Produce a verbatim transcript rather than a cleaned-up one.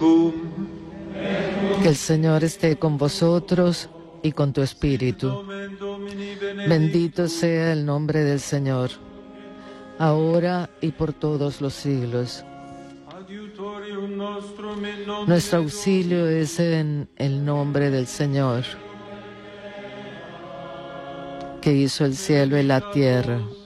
vobiscum. Que el Señor esté con vosotros y con tu espíritu. Bendito sea el nombre del Señor, ahora y por todos los siglos. Nuestro auxilio es en el nombre del Señor, que hizo el cielo y la tierra.